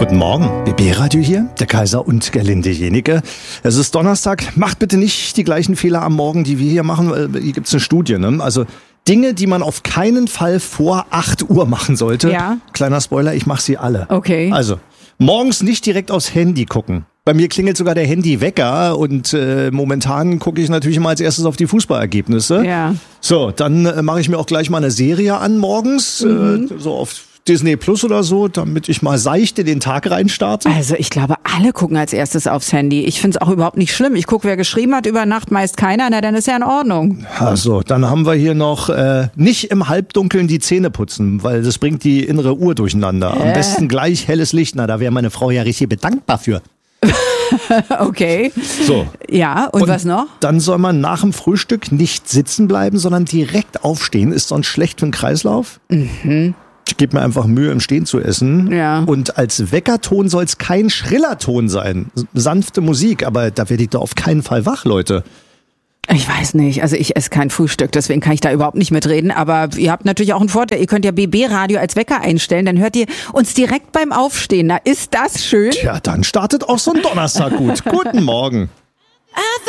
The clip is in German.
Guten Morgen, BB-Radio hier, der Kaiser und Gerlinde Jenike. Es ist Donnerstag, macht bitte nicht die gleichen Fehler am Morgen, die wir hier machen, weil hier gibt's eine Studie, ne? Also Dinge, die man auf keinen Fall vor 8 Uhr machen sollte. Ja. Kleiner Spoiler, ich mache sie alle. Okay. Also, morgens nicht direkt aufs Handy gucken. Bei mir klingelt sogar der Handywecker und momentan gucke ich natürlich immer als erstes auf die Fußballergebnisse. Ja. So, dann mache ich mir auch gleich mal eine Serie an morgens, so auf Disney Plus oder so, damit ich mal seichte den Tag reinstarte. Also ich glaube, alle gucken als erstes aufs Handy. Ich finde es auch überhaupt nicht schlimm. Ich gucke, wer geschrieben hat, über Nacht meist keiner, na dann ist ja in Ordnung. Also, dann haben wir hier noch nicht im Halbdunkeln die Zähne putzen, weil das bringt die innere Uhr durcheinander. Am besten gleich helles Licht, na da wäre meine Frau ja richtig bedankbar für. Okay. So. Ja, und was noch? Dann soll man nach dem Frühstück nicht sitzen bleiben, sondern direkt aufstehen. Ist sonst schlecht für den Kreislauf. Ich gebe mir einfach Mühe, im Stehen zu essen. Ja. Und als Weckerton soll es kein schriller Ton sein. Sanfte Musik, aber da werde ich doch auf keinen Fall wach, Leute. Ich weiß nicht, also ich esse kein Frühstück, deswegen kann ich da überhaupt nicht mitreden, aber ihr habt natürlich auch einen Vorteil, ihr könnt ja BB-Radio als Wecker einstellen, dann hört ihr uns direkt beim Aufstehen, na ist das schön? Tja, dann startet auch so ein Donnerstag gut. Guten Morgen.